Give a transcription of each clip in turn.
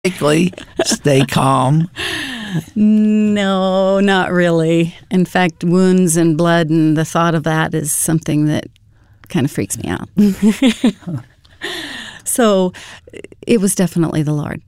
Stay calm? No, not really. In fact, wounds and blood and the thought of that is something that kind of freaks me out. So it was definitely the Lord.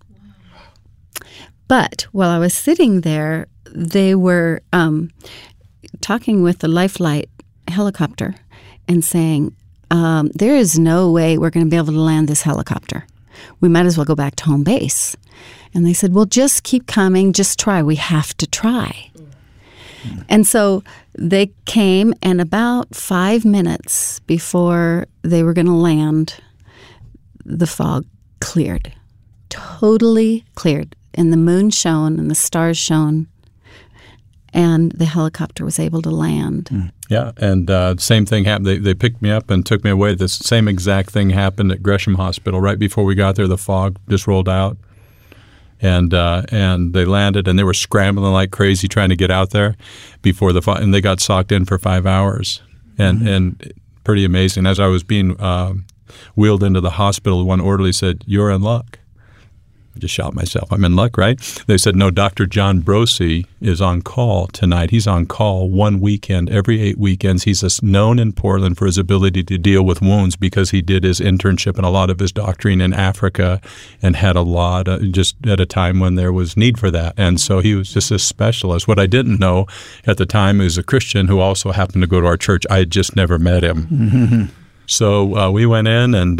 But while I was sitting there, they were talking with the Lifelight helicopter and saying, there is no way we're going to be able to land this helicopter. We might as well go back to home base. And they said, well, just keep coming, just try. We have to try. And so they came, and about 5 minutes before they were going to land, the fog cleared, totally cleared. And the moon shone and the stars shone, and the helicopter was able to land. Yeah, and same thing happened. They picked me up and took me away. The same exact thing happened at Gresham Hospital. Right before we got there, the fog just rolled out, and they landed, and they were scrambling like crazy trying to get out there before the fog, and they got socked in for 5 hours, and pretty amazing. As I was being wheeled into the hospital, one orderly said, "You're in luck." I just shot myself. I'm in luck, right? They said, no, Dr. John Brosey is on call tonight. He's on call one weekend, every 8 weekends. He's known in Portland for his ability to deal with wounds because he did his internship and a lot of his doctoring in Africa and had a lot, just at a time when there was need for that. And so he was just a specialist. What I didn't know at the time is a Christian who also happened to go to our church. I had just never met him. Mm-hmm. So we went in and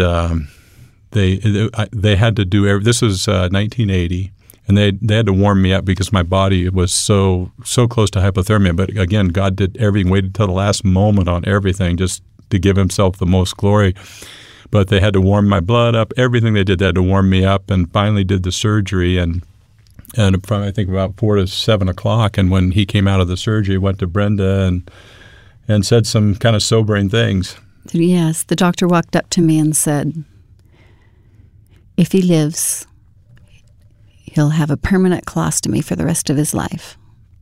They had to do this was 1980, and they had to warm me up because my body was so close to hypothermia. But again, God did everything, waited till the last moment on everything just to give himself the most glory. But they had to warm my blood up. Everything they did, they had to warm me up, and finally did the surgery. And from I think about 4 to 7 o'clock. And when he came out of the surgery, went to Brenda and said some kind of sobering things. Yes, the doctor walked up to me and said, if he lives, he'll have a permanent colostomy for the rest of his life.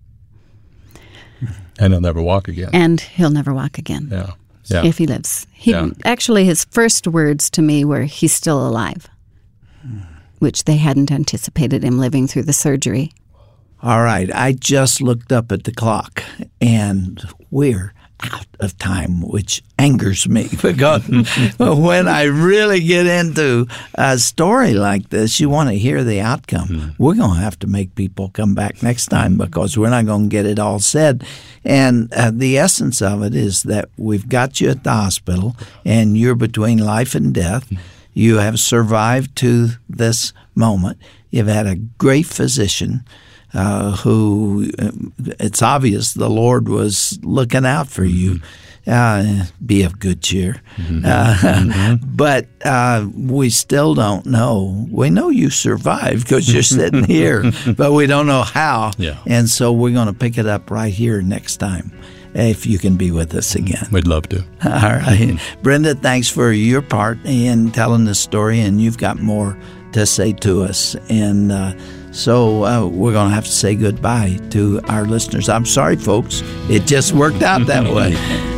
And he'll never walk again. Yeah. If he lives. Actually, his first words to me were, he's still alive, which they hadn't anticipated him living through the surgery. All right. I just looked up at the clock, and we're out of time, which angers me because when I really get into a story like this, you want to hear the outcome. We're going to have to make people come back next time because we're not going to get it all said. And the essence of it is that we've got you at the hospital and you're between life and death. You have survived to this moment. You've had a great physician who it's obvious the Lord was looking out for you. Be of good cheer. But we still don't know. We know you survived because you're sitting here, but we don't know how. Yeah. And so we're going to pick it up right here next time, if you can be with us again. We'd love to. All right. Brenda, thanks for your part in telling the story, and you've got more to say to us. And so we're going to have to say goodbye to our listeners. I'm sorry, folks. It just worked out that way.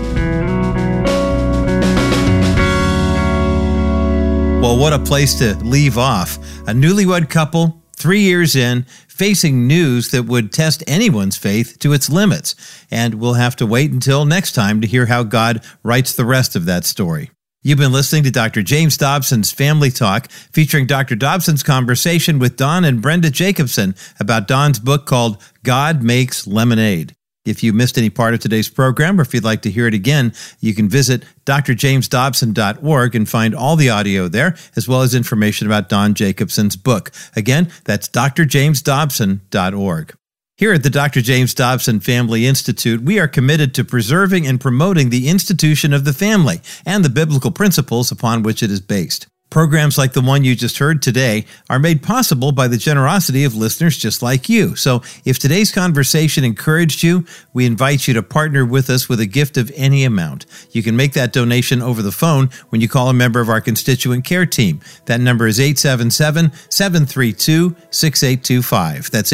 Well, what a place to leave off. A newlywed couple, 3 years in, facing news that would test anyone's faith to its limits. And we'll have to wait until next time to hear how God writes the rest of that story. You've been listening to Dr. James Dobson's Family Talk, featuring Dr. Dobson's conversation with Don and Brenda Jacobson about Don's book called God Makes Lemonade. If you missed any part of today's program, or if you'd like to hear it again, you can visit drjamesdobson.org and find all the audio there, as well as information about Don Jacobson's book. Again, that's drjamesdobson.org. Here at the Dr. James Dobson Family Institute, we are committed to preserving and promoting the institution of the family and the biblical principles upon which it is based. Programs like the one you just heard today are made possible by the generosity of listeners just like you. So if today's conversation encouraged you, we invite you to partner with us with a gift of any amount. You can make that donation over the phone when you call a member of our constituent care team. That number is 877-732-6825. That's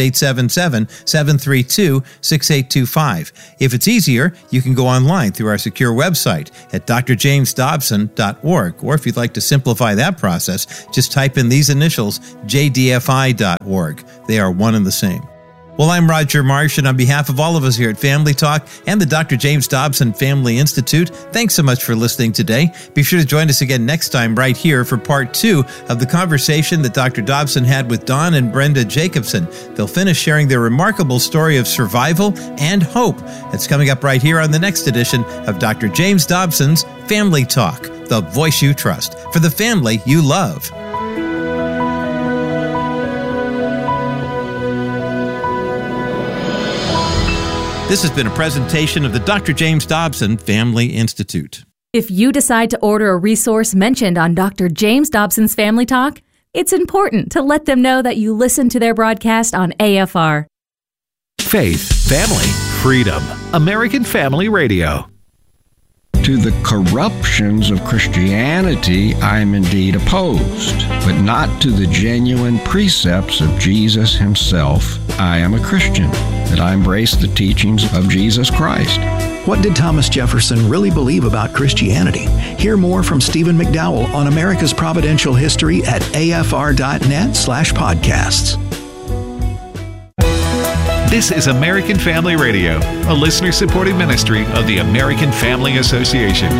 877-732-6825. If it's easier, you can go online through our secure website at drjamesdobson.org. Or if you'd like to simplify that that process, just type in these initials, jdfi.org. They are one and the same. Well, I'm Roger Marsh, and on behalf of all of us here at Family Talk and the Dr. James Dobson Family Institute, thanks so much for listening today. Be sure to join us again next time right here for part 2 of the conversation that Dr. Dobson had with Don and Brenda Jacobson. They'll finish sharing their remarkable story of survival and hope. It's coming up right here on the next edition of Dr. James Dobson's Family Talk, the voice you trust, for the family you love. This has been a presentation of the Dr. James Dobson Family Institute. If you decide to order a resource mentioned on Dr. James Dobson's Family Talk, it's important to let them know that you listen to their broadcast on AFR. Faith, family, freedom. American Family Radio. To the corruptions of Christianity, I am indeed opposed, but not to the genuine precepts of Jesus himself. I am a Christian, that I embrace the teachings of Jesus Christ. What did Thomas Jefferson really believe about Christianity? Hear more from Stephen McDowell on America's Providential History at afr.net/podcasts. This is American Family Radio, a listener-supported ministry of the American Family Association.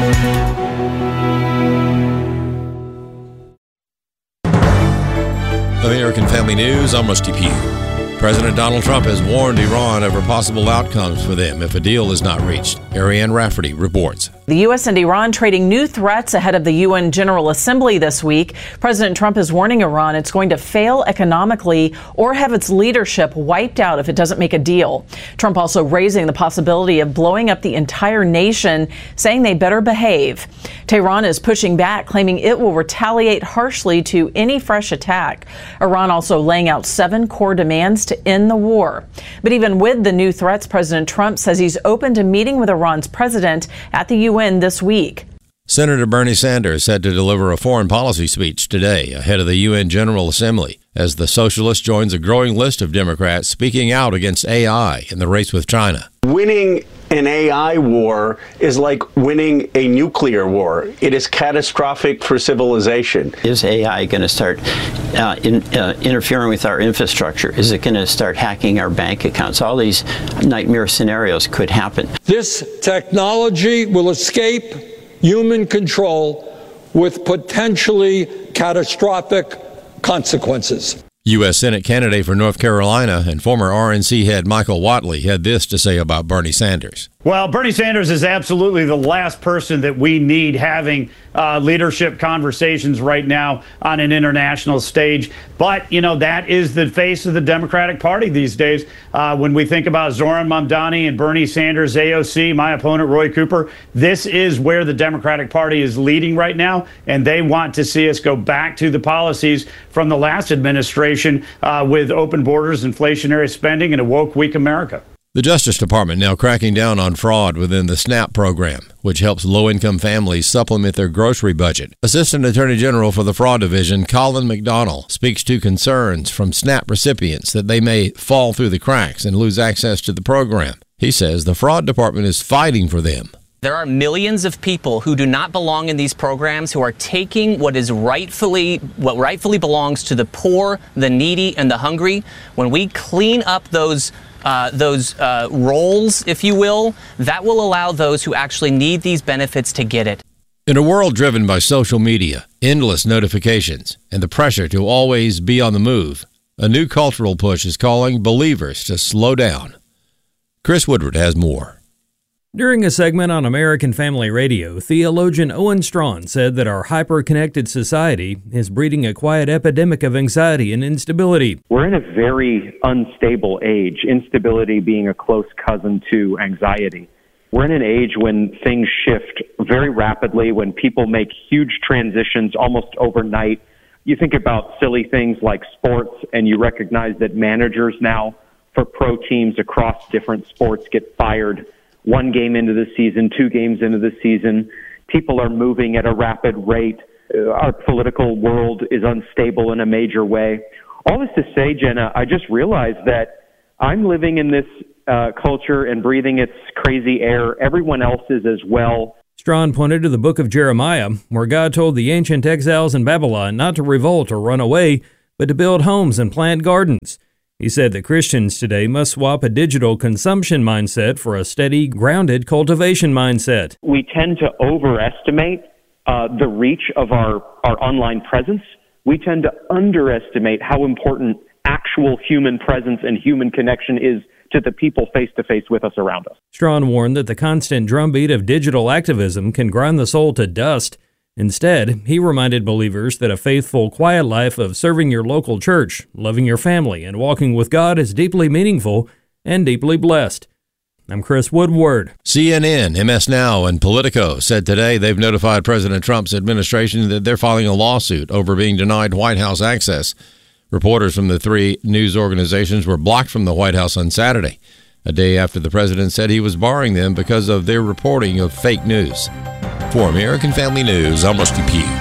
American Family News, I'm Rusty Pugh. President Donald Trump has warned Iran over possible outcomes for them if a deal is not reached. Ariane Rafferty reports. The U.S. and Iran trading new threats ahead of the UN General Assembly this week. President Trump is warning Iran it's going to fail economically or have its leadership wiped out if it doesn't make a deal. Trump also raising the possibility of blowing up the entire nation, saying they better behave. Tehran is pushing back, claiming it will retaliate harshly to any fresh attack. Iran also laying out 7 core demands to end the war. But even with the new threats, President Trump says he's open to meeting with Iran's president at the UN this week. Senator Bernie Sanders had to deliver a foreign policy speech today ahead of the UN General Assembly as the socialist joins a growing list of Democrats speaking out against AI in the race with China. Winning an AI war is like winning a nuclear war. It is catastrophic for civilization. Is AI going to start interfering with our infrastructure? Is it going to start hacking our bank accounts? All these nightmare scenarios could happen. This technology will escape human control with potentially catastrophic consequences. U.S. Senate candidate for North Carolina and former RNC head Michael Whatley had this to say about Bernie Sanders. Well, Bernie Sanders is absolutely the last person that we need having leadership conversations right now on an international stage. But, you know, that is the face of the Democratic Party these days. When we think about Zoran Mamdani and Bernie Sanders, AOC, my opponent, Roy Cooper, this is where the Democratic Party is leading right now. And they want to see us go back to the policies from the last administration with open borders, inflationary spending, and a woke, weak America. The Justice Department now cracking down on fraud within the SNAP program, which helps low-income families supplement their grocery budget. Assistant Attorney General for the Fraud Division, Colin McDonnell, speaks to concerns from SNAP recipients that they may fall through the cracks and lose access to the program. He says the Fraud Department is fighting for them. There are millions of people who do not belong in these programs who are taking what rightfully belongs to the poor, the needy, and the hungry. When we clean up those roles, if you will, that will allow those who actually need these benefits to get it. In a world driven by social media, endless notifications, and the pressure to always be on the move, a new cultural push is calling believers to slow down. Chris Woodward has more. During a segment on American Family Radio, theologian Owen Strachan said that our hyper-connected society is breeding a quiet epidemic of anxiety and instability. We're in a very unstable age, instability being a close cousin to anxiety. We're in an age when things shift very rapidly, when people make huge transitions almost overnight. You think about silly things like sports, and you recognize that managers now for pro teams across different sports get fired 1 game into the season, 2 games into the season. People are moving at a rapid rate. Our political world is unstable in a major way. All this to say, Jenna, I just realized that I'm living in this culture and breathing its crazy air. Everyone else is as well. Strawn pointed to the book of Jeremiah, where God told the ancient exiles in Babylon not to revolt or run away, but to build homes and plant gardens. He said that Christians today must swap a digital consumption mindset for a steady, grounded cultivation mindset. We tend to overestimate the reach of our online presence. We tend to underestimate how important actual human presence and human connection is to the people face-to-face with us around us. Strawn warned that the constant drumbeat of digital activism can grind the soul to dust. Instead, he reminded believers that a faithful, quiet life of serving your local church, loving your family, and walking with God is deeply meaningful and deeply blessed. I'm Chris Woodward. CNN, MS Now, and Politico said today they've notified President Trump's administration that they're filing a lawsuit over being denied White House access. Reporters from the three news organizations were blocked from the White House on Saturday, a day after the president said he was barring them because of their reporting of fake news. For American Family News, I'm Rusty Pugh.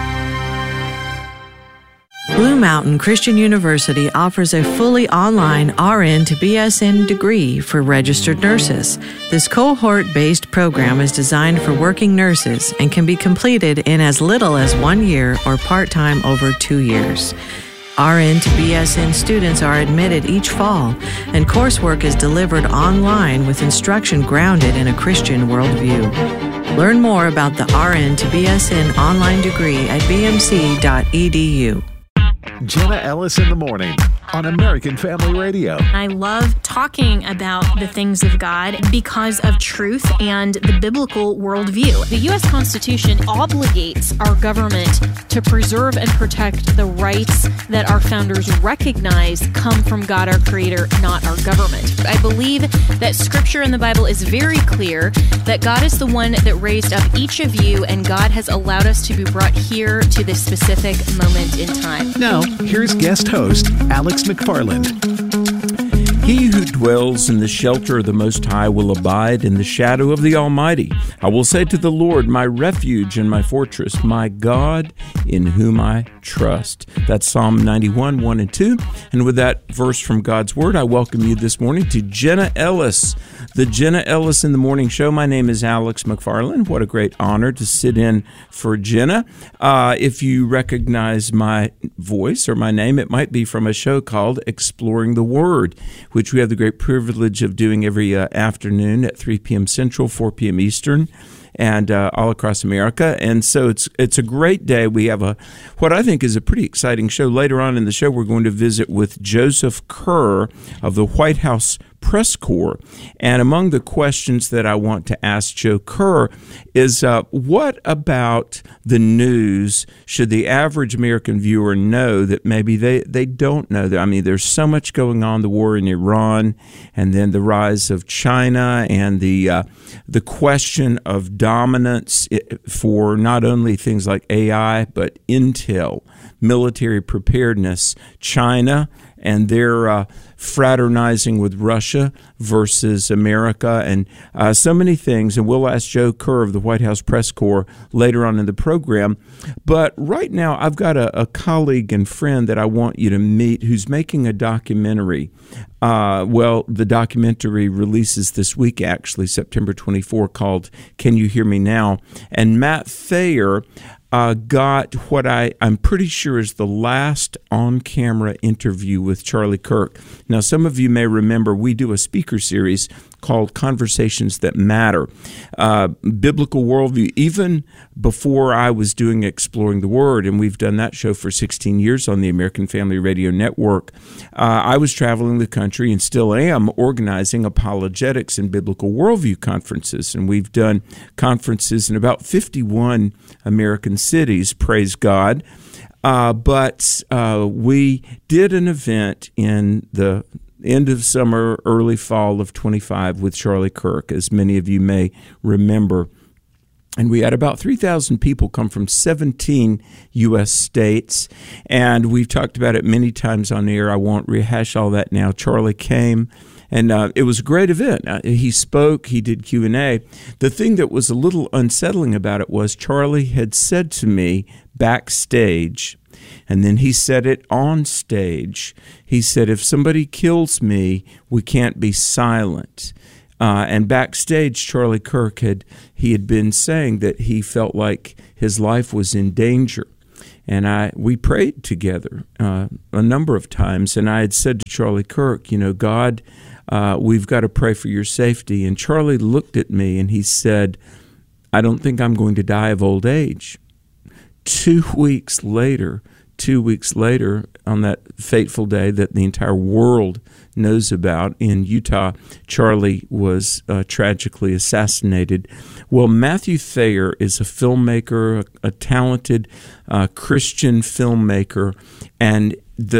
Blue Mountain Christian University offers a fully online RN to BSN degree for registered nurses. This cohort-based program is designed for working nurses and can be completed in as little as 1 year or part-time over 2 years. RN to BSN students are admitted each fall, and coursework is delivered online with instruction grounded in a Christian worldview. Learn more about the RN to BSN online degree at bmc.edu. Jenna Ellis in the morning on American Family Radio. I love talking about the things of God because of truth and the biblical worldview. The U.S. Constitution obligates our government to preserve and protect the rights that our founders recognize come from God, our Creator, not our government. I believe that Scripture in the Bible is very clear that God is the one that raised up each of you, and God has allowed us to be brought here to this specific moment in time. Now, here's guest host Alex McFarland. He who dwells in the shelter of the Most High will abide in the shadow of the Almighty. I will say to the Lord, my refuge and my fortress, my God in whom I trust. That's Psalm 91, 1 and 2. And with that verse from God's Word, I welcome you this morning to Jenna Ellis, the Jenna Ellis in the Morning Show. My name is Alex McFarland. What a great honor to sit in for Jenna. If you recognize my voice or my name, it might be from a show called Exploring the Word, which we have the great privilege of doing every afternoon at 3 p.m. Central, 4 p.m. Eastern, and all across America. And so it's a great day. We have what I think is a pretty exciting show. Later on in the show, we're going to visit with Joseph Kerr of the White House Press Corps. And among the questions that I want to ask Joe Kerr is what about the news should the average American viewer know that maybe they don't know? I mean, there's so much going on, the war in Iran, and then the rise of China, and the question of dominance for not only things like AI, but intel, military preparedness, China, and their fraternizing with Russia versus America, and so many things. And we'll ask Joe Kerr of the White House Press Corps later on in the program. But right now, I've got a colleague and friend that I want you to meet who's making a documentary. The documentary releases this week, actually, September 24, called Can You Hear Me Now? And Matt Thayer got what I'm pretty sure is the last on-camera interview with Charlie Kirk. Now, some of you may remember we do a speaker series called Conversations That Matter. Biblical worldview, even before I was doing Exploring the Word, and we've done that show for 16 years on the American Family Radio Network, I was traveling the country and still am organizing apologetics and biblical worldview conferences. And we've done conferences in about 51 American cities, praise God. But we did an event in the end of summer, early fall of 25 with Charlie Kirk, as many of you may remember. And we had about 3,000 people come from 17 U.S. states, and we've talked about it many times on air. I won't rehash all that now. Charlie came, and it was a great event. He spoke, he did Q&A. The thing that was a little unsettling about it was Charlie had said to me backstage, and then he said it on stage. He said, if somebody kills me, we can't be silent. And backstage, Charlie Kirk had been saying that he felt like his life was in danger. And we prayed together a number of times, and I had said to Charlie Kirk, God, we've got to pray for your safety. And Charlie looked at me and he said, I don't think I'm going to die of old age. 2 weeks later, on that fateful day that the entire world knows about in Utah, Charlie was tragically assassinated. Well, Matthew Thayer is a filmmaker, a talented Christian filmmaker, and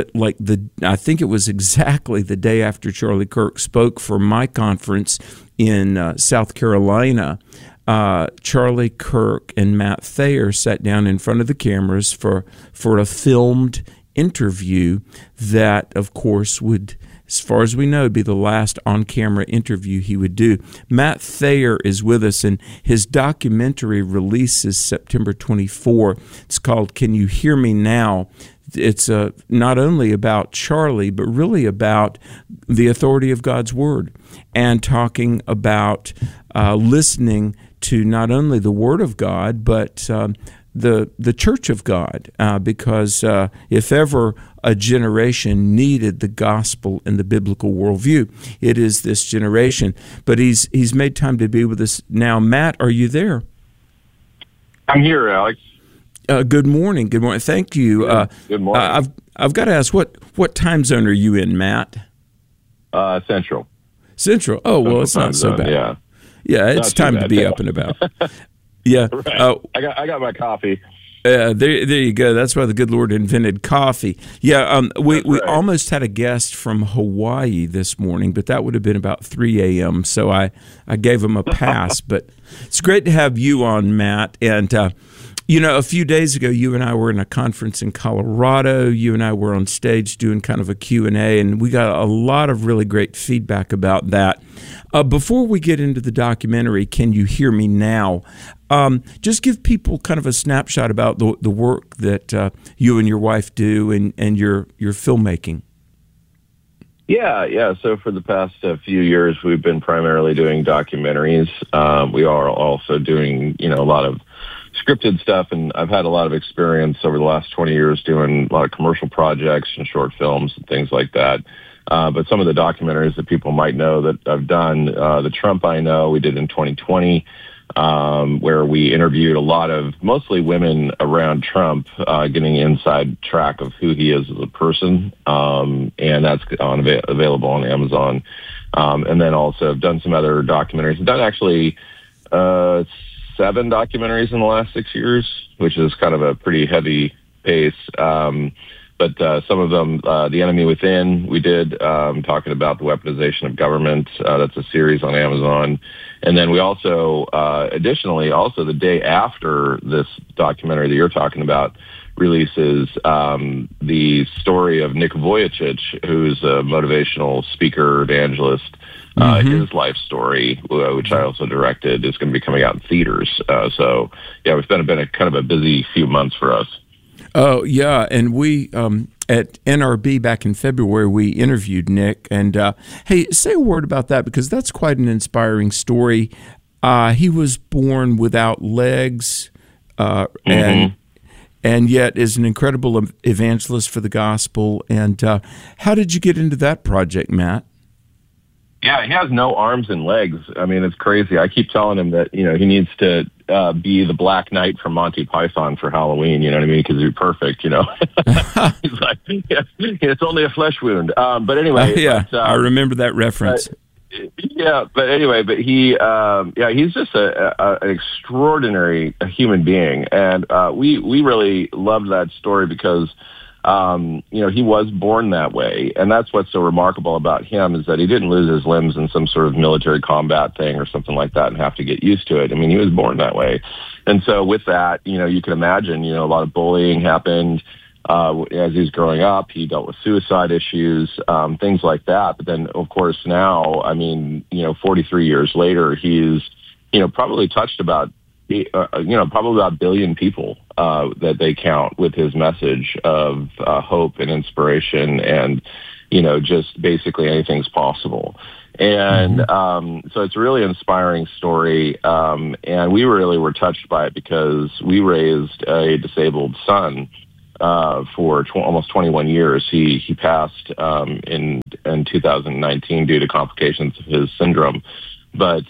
I think it was exactly the day after Charlie Kirk spoke for my conference in South Carolina. Charlie Kirk and Matt Thayer sat down in front of the cameras for a filmed interview that, of course, would, as far as we know, be the last on-camera interview he would do. Matt Thayer is with us, and his documentary releases September 24. It's called Can You Hear Me Now? It's not only about Charlie, but really about the authority of God's Word and talking about listening to not only the Word of God, but the Church of God, because if ever a generation needed the gospel and the biblical worldview, it is this generation. But he's made time to be with us now. Matt, are you there? I'm here, Alex. Good morning. Good morning. Thank you. Good morning. I've got to ask, what time zone are you in, Matt? Central. Central. Oh, well, it's not so bad. Yeah. Yeah, it's time to be up and about. Yeah. Right. I got my coffee. There you go. That's why the good Lord invented coffee. Yeah, we almost had a guest from Hawaii this morning, but that would have been about 3 a.m., so I gave him a pass. But it's great to have you on, Matt. And, a few days ago, you and I were in a conference in Colorado. You and I were on stage doing kind of a Q&A, and we got a lot of really great feedback about that. Before we get into the documentary, Can You Hear Me Now? Just give people kind of a snapshot about the work that you and your wife do and your filmmaking. Yeah. So for the past few years, we've been primarily doing documentaries. We are also doing, a lot of scripted stuff, and I've had a lot of experience over the last 20 years doing a lot of commercial projects and short films and things like that. But some of the documentaries that people might know that I've done, The Trump I Know, we did in 2020, where we interviewed a lot of mostly women around Trump, getting inside track of who he is as a person. And that's available on Amazon. And then also I've done some other documentaries. I've done actually 7 documentaries in the last 6 years, which is kind of a pretty heavy pace. But some of them, The Enemy Within, we did, talking about the weaponization of government. That's a series on Amazon. And then we also, additionally, the day after this documentary that you're talking about releases, the story of Nick Vujicic, who's a motivational speaker, evangelist. His life story, which I also directed, is going to be coming out in theaters. So, yeah, it's been a kind of a busy few months for us. Oh, yeah, and we, at NRB back in February, we interviewed Nick, and hey, say a word about that, because that's quite an inspiring story. He was born without legs, and yet is an incredible evangelist for the gospel. And how did you get into that project, Matt? Yeah, he has no arms and legs. I mean, it's crazy. I keep telling him that, he needs to be the Black Knight from Monty Python for Halloween, you know what I mean? Because he'd be perfect, He's like, it's only a flesh wound. But anyway. I remember that reference. But he, he's just an extraordinary human being. And we really loved that story because he was born that way. And that's what's so remarkable about him, is that he didn't lose his limbs in some sort of military combat thing or something like that and have to get used to it. I mean, he was born that way. And so with that, you can imagine, a lot of bullying happened as he was growing up. He dealt with suicide issues, things like that. But then, of course, now, 43 years later, he's, probably touched about probably about 1 billion people that they count with his message of hope and inspiration. And, just basically anything's possible. And so it's a really inspiring story, and we really were touched by it because we raised a disabled son for almost 21 years. He passed in 2019 due to complications of his syndrome. But,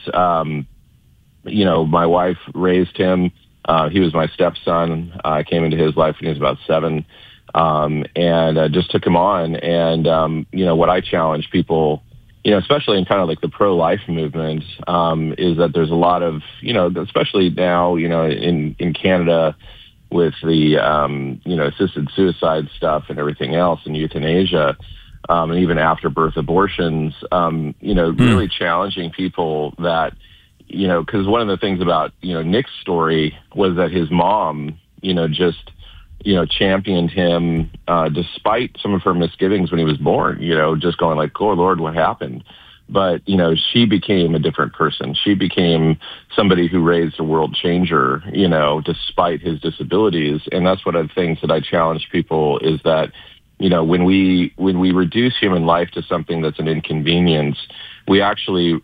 my wife raised him. He was my stepson. I came into his life when he was about 7, and just took him on. And, what I challenge people, especially in kind of like the pro-life movement, is that there's a lot of, especially now, in Canada with the, assisted suicide stuff and everything else and euthanasia, and even after birth abortions, really challenging people that, because one of the things about, Nick's story was that his mom, championed him despite some of her misgivings when he was born, just going like, oh, Lord, what happened? But, she became a different person. She became somebody who raised a world changer, despite his disabilities. And that's one of the things that I challenge people is that, when we reduce human life to something that's an inconvenience, we actually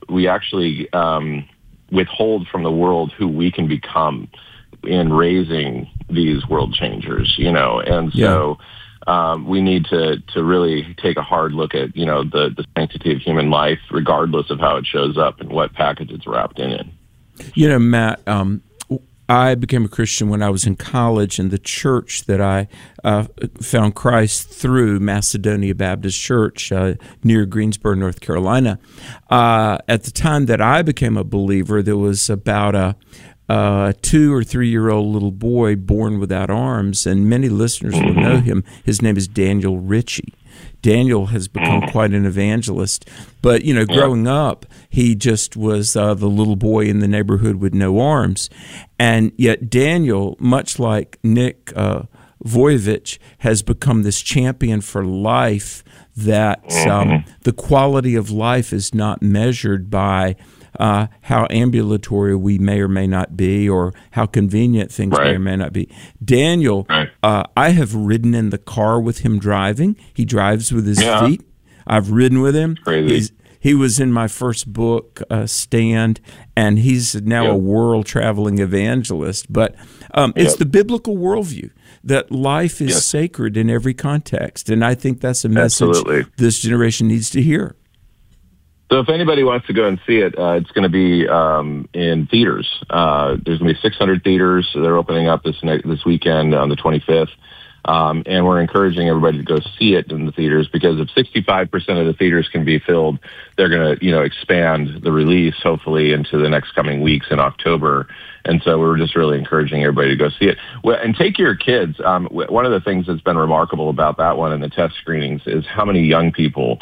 withhold from the world who we can become in raising these world changers, and so we need to really take a hard look at, the sanctity of human life, regardless of how it shows up and what package it's wrapped in. Matt, I became a Christian when I was in college, and the church that I found Christ through, Macedonia Baptist Church near Greensboro, North Carolina. At the time that I became a believer, there was about a 2 or 3 year old little boy born without arms, and many listeners will know him. His name is Daniel Ritchie. Daniel has become quite an evangelist, but growing up, he just was the little boy in the neighborhood with no arms, and yet Daniel, much like Nick Vujicic, has become this champion for life. That the quality of life is not measured by how ambulatory we may or may not be, or how convenient things may or may not be. Daniel, I have ridden in the car with him driving. He drives with his feet. I've ridden with him. He was in my first book, Stand, and he's now a world-traveling evangelist. But it's the biblical worldview that life is sacred in every context, and I think that's a message this generation needs to hear. So if anybody wants to go and see it, it's going to be in theaters. There's going to be 600 theaters. They're opening up this weekend on the 25th. And we're encouraging everybody to go see it in the theaters, because if 65% of the theaters can be filled, they're going to, expand the release hopefully into the next coming weeks in October. And so we're just really encouraging everybody to go see it. Well, and take your kids. One of the things that's been remarkable about that one in the test screenings is how many young people,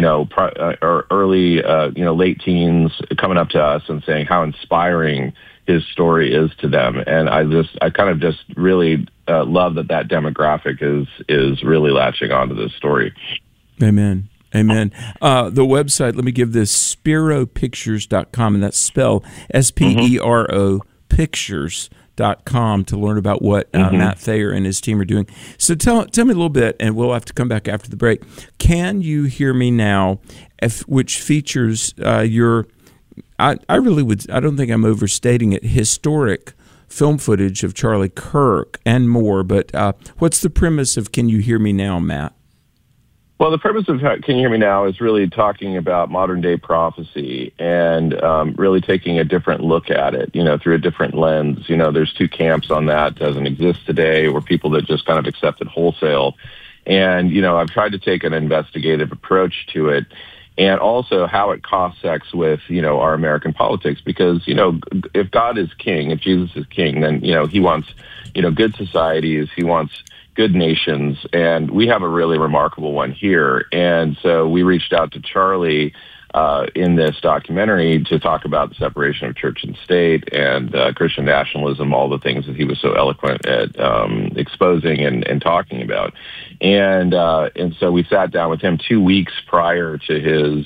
early, late teens coming up to us and saying how inspiring his story is to them. And I kind of just really love that demographic is really latching onto this story. Amen. Amen. The website, let me give this, SperoPictures.com, and that's spelled SPERO Pictures.com, to learn about what Matt Thayer and his team are doing. So tell me a little bit, and we'll have to come back after the break. Can You Hear Me Now, which features your, I don't think I'm overstating it, historic film footage of Charlie Kirk and more, but what's the premise of Can You Hear Me Now, Matt? Well, the purpose of Can You Hear Me Now is really talking about modern-day prophecy and really taking a different look at it, through a different lens. There's two camps on that. It doesn't exist today, or people that just kind of accept it wholesale. And, I've tried to take an investigative approach to it, and also how it cross-sects with, our American politics. Because, if God is king, if Jesus is king, then, he wants, good societies, he wants good nations, and we have a really remarkable one here. And so we reached out to Charlie in this documentary to talk about the separation of church and state and Christian nationalism, all the things that he was so eloquent at exposing and talking about. And so we sat down with him 2 weeks prior to his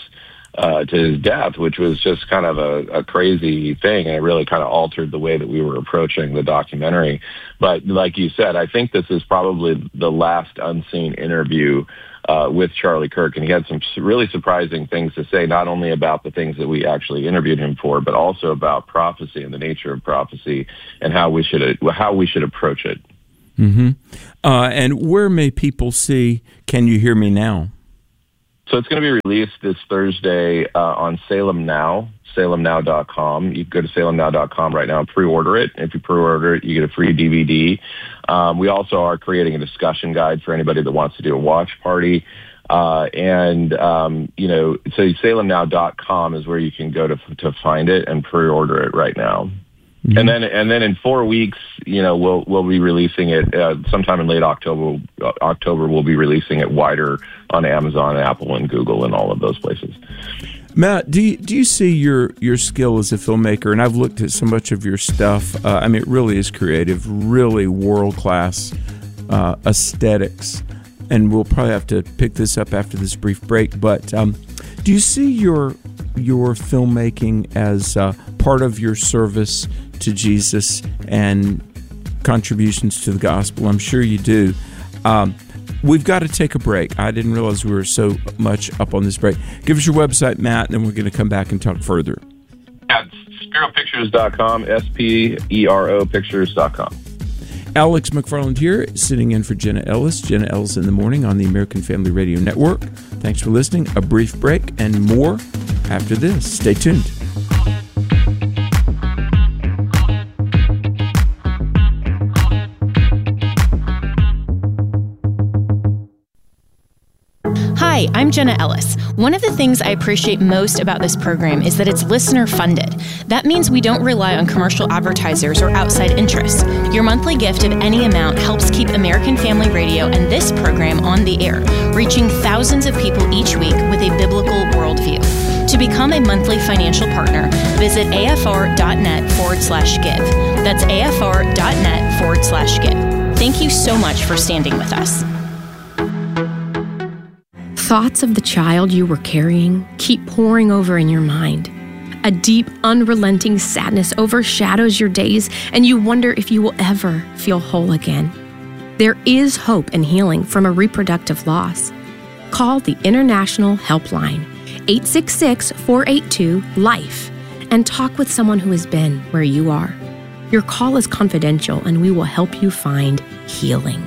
to his death, which was just kind of a crazy thing, and it really kind of altered the way that we were approaching the documentary. But like you said, I think this is probably the last unseen interview with Charlie Kirk, and he had some really surprising things to say, not only about the things that we actually interviewed him for, but also about prophecy and the nature of prophecy and how we should approach it. Mm-hmm. And where may people see Can You Hear Me Now? So it's going to be released this Thursday on Salem Now, salemnow.com. You can go to salemnow.com right now and pre-order it. If you pre-order it, you get a free DVD. We also are creating a discussion guide for anybody that wants to do a watch party. So salemnow.com is where you can go to find it and pre-order it right now. Mm-hmm. And then in 4 weeks, we'll be releasing it sometime in late October. We'll be releasing it wider on Amazon, Apple, and Google, and all of those places. Matt, do you see your skill as a filmmaker? And I've looked at so much of your stuff. It really is creative, really world-class aesthetics. And we'll probably have to pick this up after this brief break. But do you see your filmmaking as part of your service to Jesus and contributions to the gospel? I'm sure you do. We've got to take a break. I didn't realize we were so much up on this break. Give us your website, Matt, and then we're going to come back and talk further. Yeah, it's SperoPictures.com, SPERO Pictures.com. Alex McFarland here, sitting in for Jenna Ellis. Jenna Ellis in the Morning on the American Family Radio Network. Thanks for listening. A brief break and more after this. Stay tuned. Hi, I'm Jenna Ellis. One of the things I appreciate most about this program is that it's listener funded. That means we don't rely on commercial advertisers or outside interests. Your monthly gift of any amount helps keep American Family Radio and this program on the air, reaching thousands of people each week with a biblical worldview. To become a monthly financial partner, visit afr.net/give. That's afr.net/give. Thank you so much for standing with us. Thoughts of the child you were carrying keep pouring over in your mind. A deep, unrelenting sadness overshadows your days, and you wonder if you will ever feel whole again. There is hope and healing from a reproductive loss. Call the International Helpline, 866-482-LIFE, and talk with someone who has been where you are. Your call is confidential, and we will help you find healing.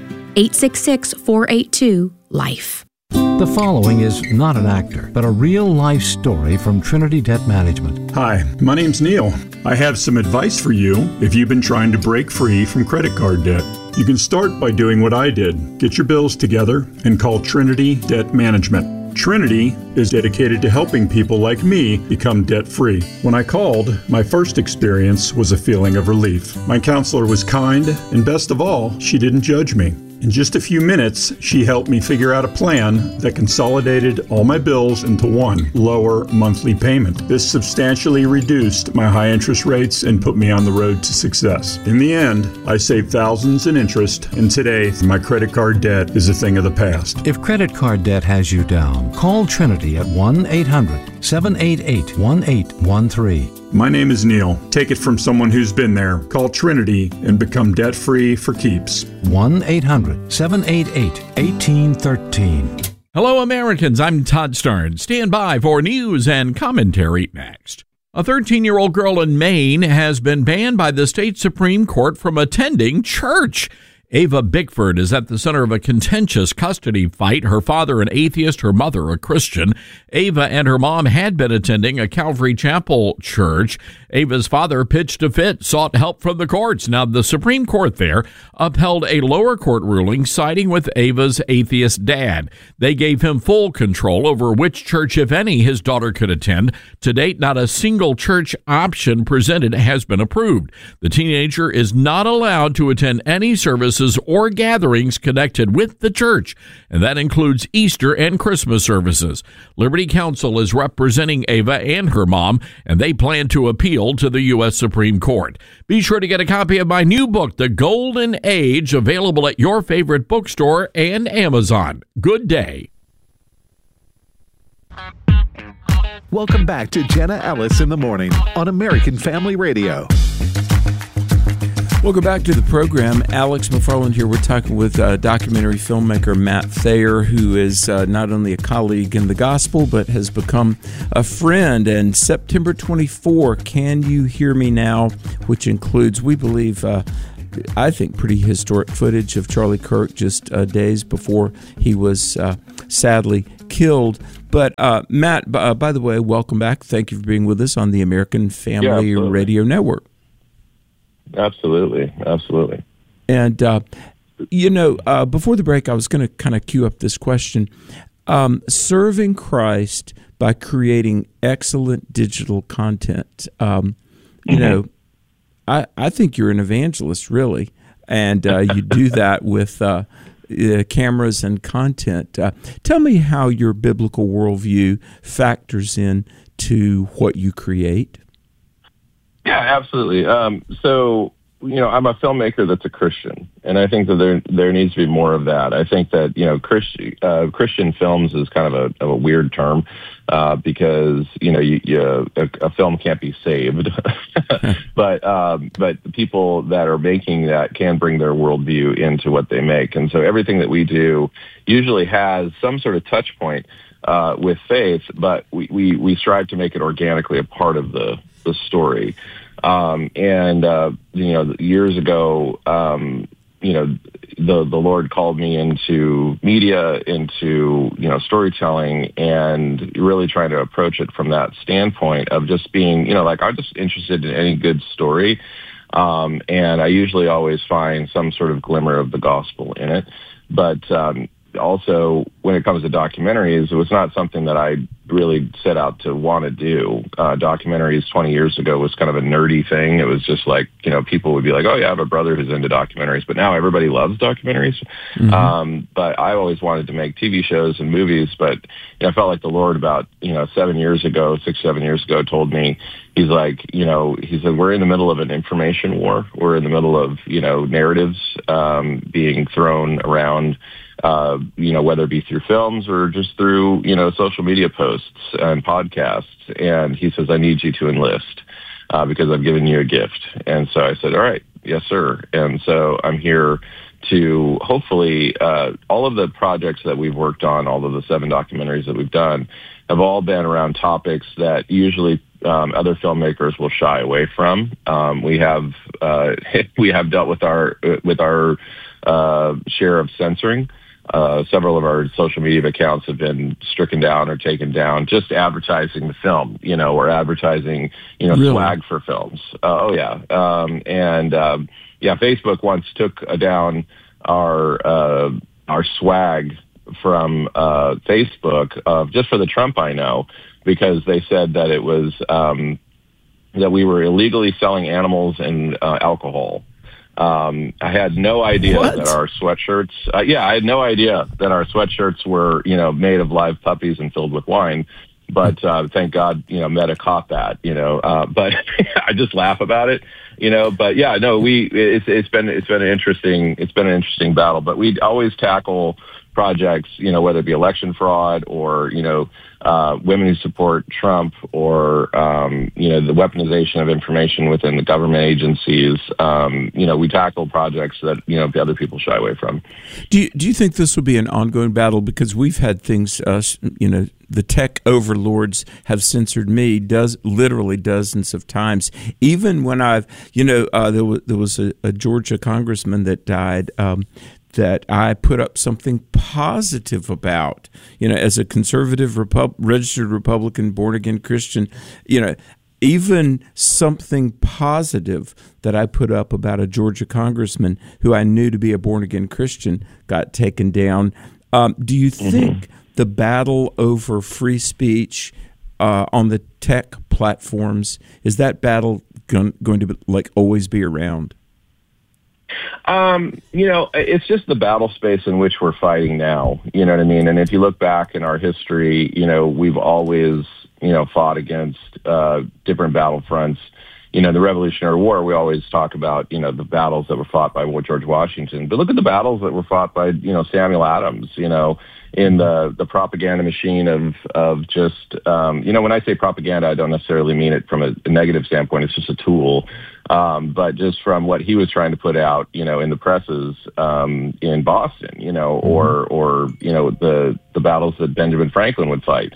866-482-LIFE. The following is not an actor, but a real-life story from Trinity Debt Management. Hi, my name's Neil. I have some advice for you if you've been trying to break free from credit card debt. You can start by doing what I did. Get your bills together and call Trinity Debt Management. Trinity is dedicated to helping people like me become debt-free. When I called, my first experience was a feeling of relief. My counselor was kind, and best of all, she didn't judge me. In just a few minutes, she helped me figure out a plan that consolidated all my bills into one lower monthly payment. This substantially reduced my high interest rates and put me on the road to success. In the end, I saved thousands in interest, and today, my credit card debt is a thing of the past. If credit card debt has you down, call Trinity at 1-800-788-1813. My name is Neil. Take it from someone who's been there. Call Trinity and become debt-free for keeps. 1-800-788-1813. Hello, Americans. I'm Todd Starnes. Stand by for news and commentary next. A 13-year-old girl in Maine has been banned by the state Supreme Court from attending church. Ava Bickford is at the center of a contentious custody fight. Her father an atheist, her mother a Christian. Ava and her mom had been attending a Calvary Chapel church. Ava's father pitched a fit, sought help from the courts. Now, the Supreme Court there upheld a lower court ruling siding with Ava's atheist dad. They gave him full control over which church, if any, his daughter could attend. To date, not a single church option presented has been approved. The teenager is not allowed to attend any services or gatherings connected with the church, and that includes Easter and Christmas services. Liberty Counsel is representing Ava and her mom, and they plan to appeal to the U.S. Supreme Court. Be sure to get a copy of my new book, The Golden Age, available at your favorite bookstore and Amazon. Good day. Welcome back to Jenna Ellis in the Morning on American Family Radio. Welcome back to the program. Alex McFarland here. We're talking with documentary filmmaker Matt Thayer, who is not only a colleague in the gospel, but has become a friend. And September 24, Can You Hear Me Now?, which includes, we believe, I think, pretty historic footage of Charlie Kirk just days before he was sadly killed. But Matt, by the way, welcome back. Thank you for being with us on the American Family Radio Network. Absolutely. And, before the break, I was going to kind of queue up this question. Serving Christ by creating excellent digital content. I think you're an evangelist, really, and you do that with cameras and content. Tell me how your biblical worldview factors in to what you create. Yeah, absolutely. So, I'm a filmmaker that's a Christian, and I think that there needs to be more of that. I think that, Christian films is kind of a weird term because, a film can't be saved, but people that are making that can bring their worldview into what they make. And so everything that we do usually has some sort of touch point with faith, but we strive to make it organically a part of the story. Years ago, the Lord called me into media, into, storytelling, and really trying to approach it from that standpoint of just being, I'm just interested in any good story. And I usually always find some sort of glimmer of the gospel in it. But, also, when it comes to documentaries, it was not something that I really set out to want to do. Documentaries 20 years ago was kind of a nerdy thing. It was just like, people would be like, oh, yeah, I have a brother who's into documentaries. But now everybody loves documentaries. Mm-hmm. But I always wanted to make TV shows and movies. But I felt like the Lord about, 7 years ago, 6-7 years ago, told me, he's like, he said, we're in the middle of an information war. We're in the middle of, narratives being thrown around, whether it be through films or just through, social media posts and podcasts. And he says, I need you to enlist because I've given you a gift. And so I said, all right, yes, sir. And so I'm here to hopefully all of the projects that we've worked on, all of the 7 documentaries that we've done, have all been around topics that usually other filmmakers will shy away from. We have dealt with our share of censoring. Several of our social media accounts have been stricken down or taken down, just advertising the film, or advertising, really? Swag for films. Facebook once took down our swag from Facebook just for the Trump I know, because they said that it was that we were illegally selling animals and alcohol. I had no idea that our sweatshirts, I had no idea that our sweatshirts were, made of live puppies and filled with wine. But thank God, Meta caught that, but I just laugh about it, but yeah, no, it's been an interesting battle, but we always tackle projects, whether it be election fraud or, women who support Trump or, the weaponization of information within the government agencies. We tackle projects that, the other people shy away from. Do you think this will be an ongoing battle? Because we've had things, the tech overlords have censored me literally dozens of times. Even when I've, there was a Georgia congressman that died, that I put up something positive about, as a conservative registered Republican, born-again Christian, even something positive that I put up about a Georgia congressman who I knew to be a born-again Christian got taken down. Do you think the battle over free speech on the tech platforms, is that battle going to always be around? It's just the battle space in which we're fighting now. You know what I mean? And if you look back in our history, we've always, fought against different battlefronts, the Revolutionary War, we always talk about, the battles that were fought by George Washington. But look at the battles that were fought by, Samuel Adams, in the propaganda machine of just, when I say propaganda, I don't necessarily mean it from a negative standpoint. It's just a tool. But just from what he was trying to put out, in the presses in Boston, or the battles that Benjamin Franklin would fight.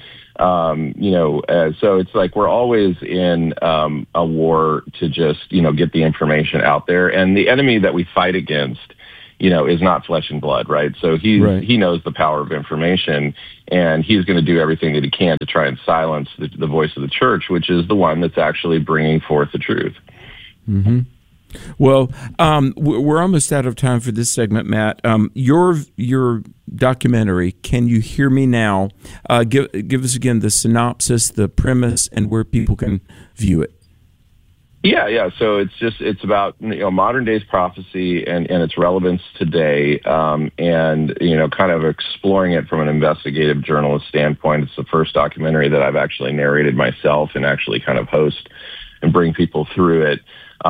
So it's like we're always in a war to just, get the information out there. And the enemy that we fight against, is not flesh and blood, right? So he knows the power of information, and he's going to do everything that he can to try and silence the voice of the church, which is the one that's actually bringing forth the truth. Mm-hmm. Well, we're almost out of time for this segment, Matt. Your documentary, Can You Hear Me Now? Give us again the synopsis, the premise, and where people can view it. Yeah. So it's about modern day's prophecy and its relevance today, and kind of exploring it from an investigative journalist standpoint. It's the first documentary that I've actually narrated myself and actually kind of host and bring people through it.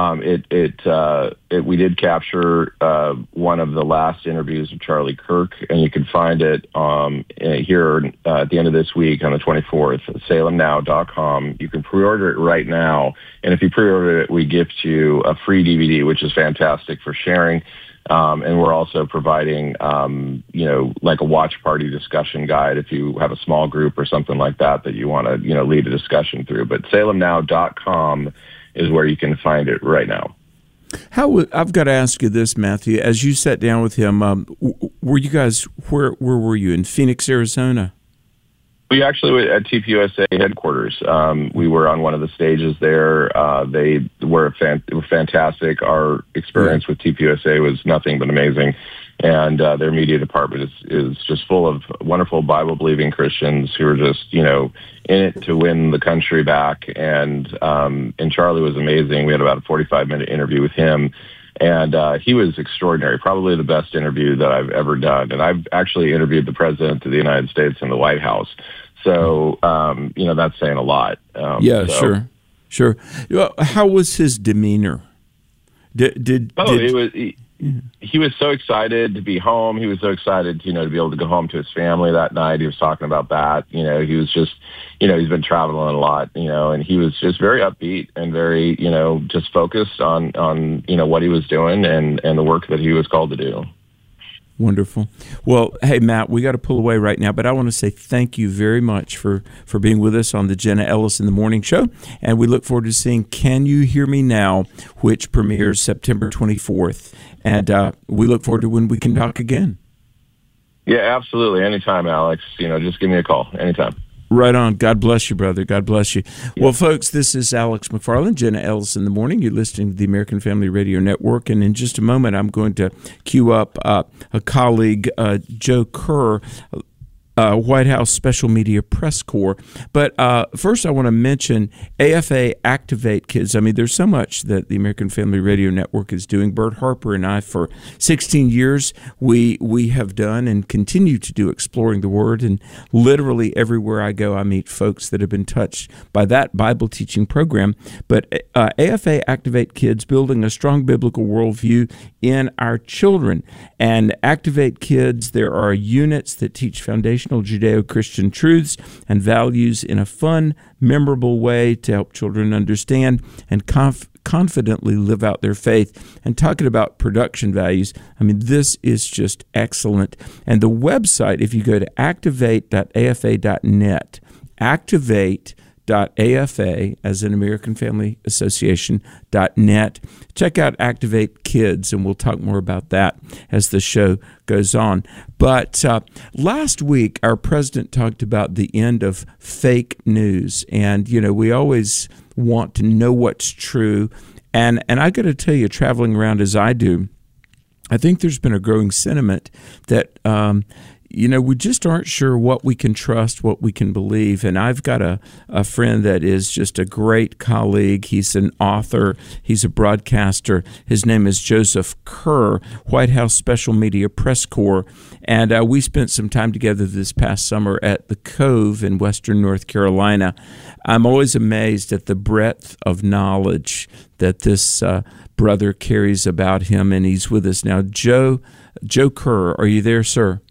We did capture one of the last interviews of Charlie Kirk, and you can find it here at the end of this week on the 24th at salemnow.com. You can pre-order it right now, and if you pre-order it, we gift you a free DVD, which is fantastic for sharing. And we're also providing, like a watch party discussion guide if you have a small group or something like that you want to, lead a discussion through. But salemnow.com is where you can find it right now. I've got to ask you this, Matthew. As you sat down with him, were you guys, where were you, in Phoenix, Arizona? We actually were at TPUSA headquarters. We were on one of the stages there. They were fantastic. Our experience with TPUSA was nothing but amazing. And their media department is just full of wonderful Bible-believing Christians who are just, in it to win the country back. And Charlie was amazing. We had about a 45-minute interview with him. And he was extraordinary, probably the best interview that I've ever done. And I've actually interviewed the President of the United States in the White House. So, that's saying a lot. Sure. How was his demeanor? He was so excited to be home. He was so excited, to be able to go home to his family that night. He was talking about that. He was just, he's been traveling a lot, and he was just very upbeat and very, just focused on what he was doing and the work that he was called to do. Wonderful. Well, hey, Matt, we got to pull away right now, but I want to say thank you very much for being with us on the Jenna Ellis in the Morning Show, and we look forward to seeing Can You Hear Me Now, which premieres September 24th, and we look forward to when we can talk again. Yeah, absolutely. Anytime, Alex. Just give me a call. Anytime. Right on. God bless you, brother. God bless you. Yeah. Well, folks, this is Alex McFarland, Jenna Ellis in the Morning. You're listening to the American Family Radio Network, and in just a moment, I'm going to cue up a colleague, Joe Kerr, White House Special Media Press Corps. But first, I want to mention AFA Activate Kids. I mean, there's so much that the American Family Radio Network is doing. Bert Harper and I, for 16 years, we have done and continue to do Exploring the Word. And literally everywhere I go, I meet folks that have been touched by that Bible teaching program. But AFA Activate Kids, building a strong biblical worldview in our children. And Activate Kids, there are units that teach foundational Judeo-Christian truths and values in a fun, memorable way to help children understand and confidently live out their faith. And talking about production values, I mean, this is just excellent. And the website, if you go to activate.afa.net, activate.afa, as in American Family Association.net. Check out Activate Kids, and we'll talk more about that as the show goes on. But last week, our president talked about the end of fake news. And, we always want to know what's true. And I got to tell you, traveling around as I do, I think there's been a growing sentiment that we just aren't sure what we can trust, what we can believe. And I've got a friend that is just a great colleague. He's an author. He's a broadcaster. His name is Joseph Kerr, White House Special Media Press Corps. And we spent some time together this past summer at the Cove in Western North Carolina. I'm always amazed at the breadth of knowledge that this brother carries about him, and he's with us now. Joe Kerr, are you there, sir?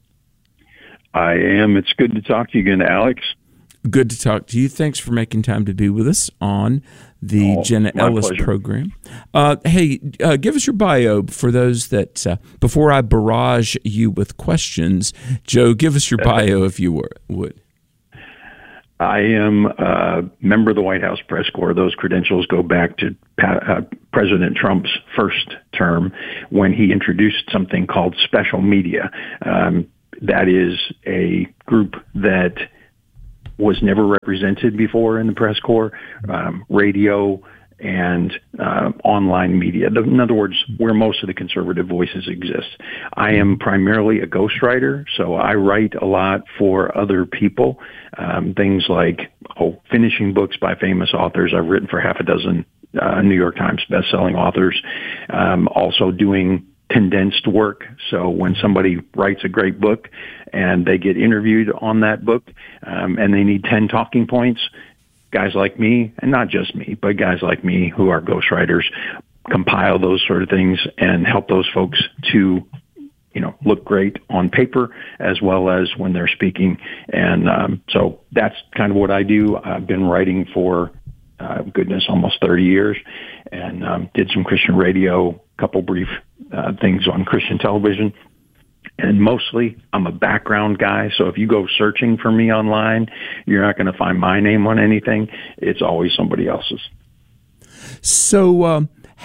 I am. It's good to talk to you again, Alex. Good to talk to you. Thanks for making time to be with us on the Jenna Ellis pleasure. program. Hey, give us your bio for those that, before I barrage you with questions, Joe, give us your bio if you would. I am a member of the White House Press Corps. Those credentials go back to President Trump's first term when he introduced something called special media. That is a group that was never represented before in the press corps, radio and online media. In other words, where most of the conservative voices exist. I am primarily a ghostwriter, so I write a lot for other people. Things like finishing books by famous authors. I've written for half a dozen New York Times bestselling authors. Also doing condensed work. So when somebody writes a great book and they get interviewed on that book and they need 10 talking points, guys like me, and not just me, but guys like me who are ghostwriters, compile those sort of things and help those folks to, look great on paper as well as when they're speaking. And so that's kind of what I do. I've been writing for, almost 30 years, and did some Christian radio, a couple brief things on Christian television. And mostly, I'm a background guy, so if you go searching for me online, you're not going to find my name on anything. It's always somebody else's. So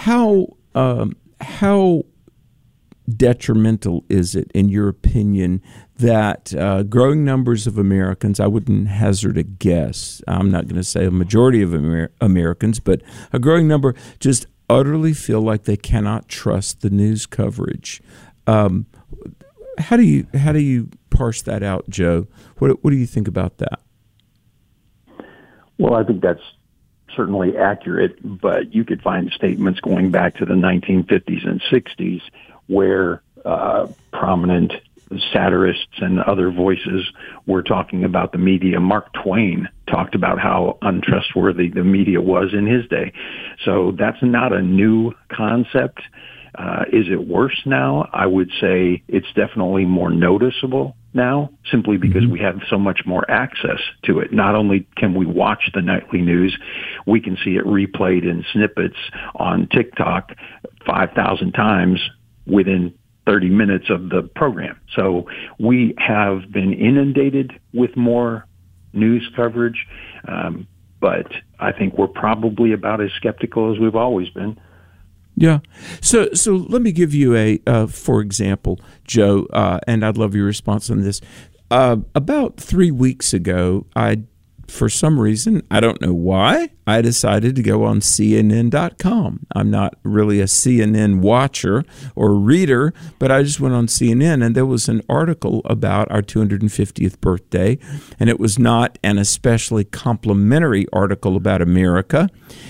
how detrimental is it, in your opinion, that growing numbers of Americans, I wouldn't hazard a guess, I'm not going to say a majority of Americans, but a growing number just utterly feel like they cannot trust the news coverage? How do you parse that out, Joe? What do you think about that? Well, I think that's certainly accurate, but you could find statements going back to the 1950s and 60s where prominent satirists and other voices were talking about the media. Mark Twain talked about how untrustworthy the media was in his day. So that's not a new concept. Is it worse now? I would say it's definitely more noticeable now, simply because we have so much more access to it. Not only can we watch the nightly news, we can see it replayed in snippets on TikTok 5,000 times within 30 minutes of the program. So we have been inundated with more news coverage, but I think we're probably about as skeptical as we've always been. Yeah. So let me give you for example, Joe, and I'd love your response on this. About 3 weeks ago, for some reason, I don't know why, I decided to go on CNN.com. I'm not really a CNN watcher or reader, but I just went on CNN, and there was an article about our 250th birthday, and it was not an especially complimentary article about America,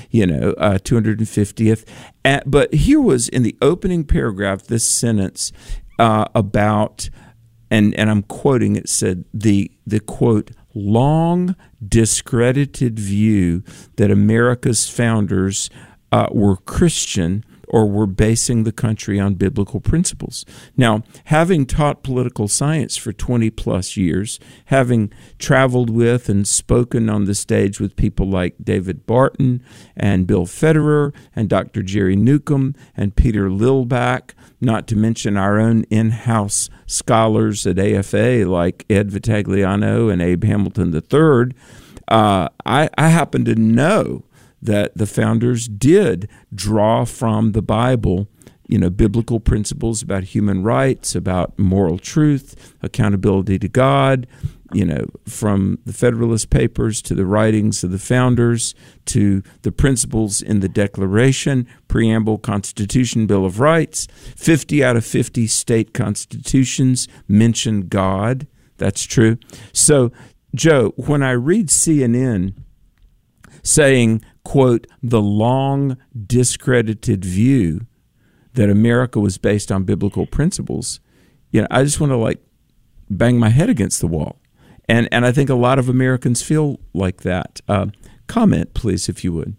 250th. But here was, in the opening paragraph, this sentence about, and I'm quoting, it said, the quote, long discredited view that America's founders were Christian or were basing the country on biblical principles. Now, having taught political science for 20 plus years, having traveled with and spoken on the stage with people like David Barton and Bill Federer and Dr. Jerry Newcomb and Peter Lilback, not to mention our own in-house scholars at AFA like Ed Vitagliano and Abe Hamilton III, I happen to know that the founders did draw from the Bible, biblical principles about human rights, about moral truth, accountability to God, from the Federalist Papers to the writings of the founders to the principles in the Declaration, Preamble, Constitution, Bill of Rights. 50 out of 50 state constitutions mention God. That's true. So, Joe, when I read CNN saying, quote, the long discredited view that America was based on biblical principles, I just want to bang my head against the wall. And I think a lot of Americans feel like that. Comment, please, if you would.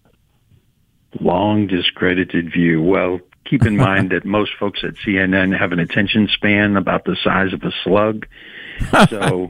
Long discredited view. Well, keep in mind that most folks at CNN have an attention span about the size of a slug. So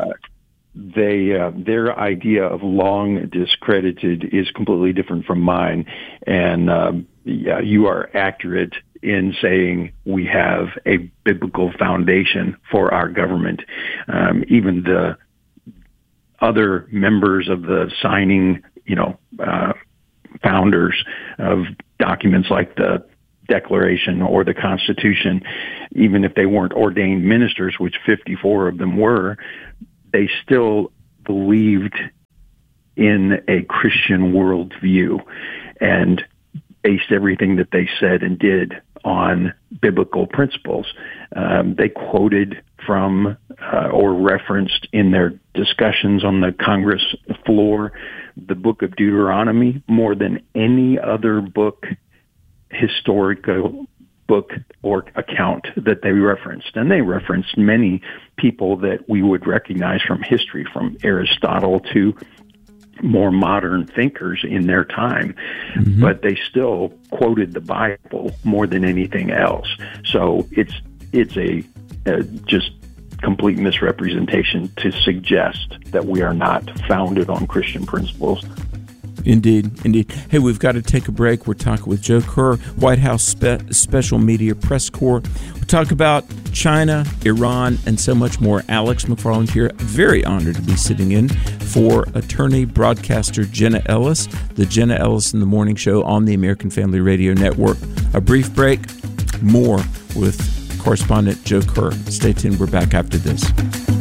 their idea of long discredited is completely different from mine. And you are accurate in saying we have a biblical foundation for our government. Even the other members of the signing, founders of documents like the Declaration or the Constitution, even if they weren't ordained ministers, which 54 of them were, they still believed in a Christian worldview and based everything that they said and did on biblical principles. They quoted from or referenced in their discussions on the Congress floor the book of Deuteronomy more than any other historical book or account that they referenced. And they referenced many people that we would recognize from history, from Aristotle to more modern thinkers in their time. Mm-hmm. But they still quoted the Bible more than anything else. So it's a just complete misrepresentation to suggest that we are not founded on Christian principles. Indeed. Hey, we've got to take a break. We're talking with Joe Kerr, White House Special Media Press Corps. We'll talk about China, Iran, and so much more. Alex McFarland here. Very honored to be sitting in for attorney broadcaster Jenna Ellis, the Jenna Ellis in the Morning Show on the American Family Radio Network. A brief break. More with correspondent Joe Kerr. Stay tuned. We're back after this.